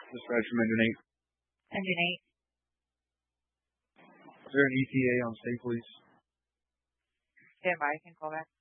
Dispatch from Engine 8. Engine 8. Is there an ETA on stay, please? Stand by. You can call back.